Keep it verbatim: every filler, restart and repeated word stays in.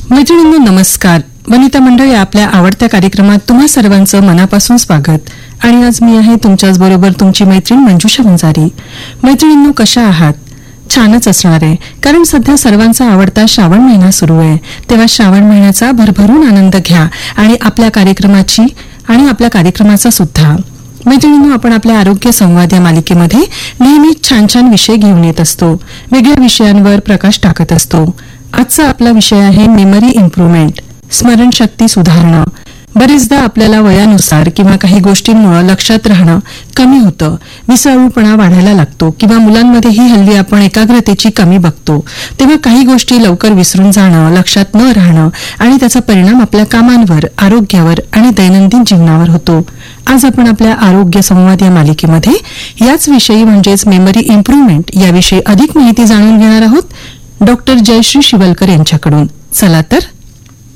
मैत्रिणींनो नमस्कार. वनिता मंडळ या आपल्या आवडत्या कार्यक्रमात तुम्हा सर्वांचं मनापासून स्वागत. आणि आज मी आहे तुमच्याच बरोबर तुमची मैत्रीण मंजुषा वंजारी. मैत्रिणींनो कशा आहात? छानच असणार आहे, कारण सध्या सर्वांचा आवडता श्रावण महिना सुरू आहे. तेव्हा श्रावण महिन्याचा भरभरून आनंद घ्या आणि आपल्या कार्यक्रमाची आणि आपल्या कार्यक्रमाचा सुद्धा. मैत्रिणींनो, आपण आपल्या आरोग्य संवाद या मालिकेमध्ये नेहमीच छान छान विषय घेऊन येत असतो, वेगळ्या विषयांवर प्रकाश टाकत असतो. आजचा आपला विषय आहे मेमरी इम्प्रूव्हमेंट, स्मरणशक्ती सुधारणं. बरेचदा आपल्याला वयानुसार किंवा काही गोष्टींमुळे लक्षात राहणं कमी होतं, विसरळूपणा वाढायला लागतो किंवा मुलांमध्येही हल्ली आपण एकाग्रतेची कमी बघतो. तेव्हा काही गोष्टी लवकर विसरून जाणं, लक्षात न राहणं आणि त्याचा परिणाम आपल्या कामांवर, आरोग्यावर आणि दैनंदिन जीवनावर होतो. आज आपण आपल्या आरोग्य संवाद या मालिकेमध्ये याच विषयी म्हणजेच मेमरी इम्प्रूव्हमेंट याविषयी अधिक माहिती जाणून घेणार आहोत डॉक्टर जयश्री शिवलकर यांच्याकडून. चला तर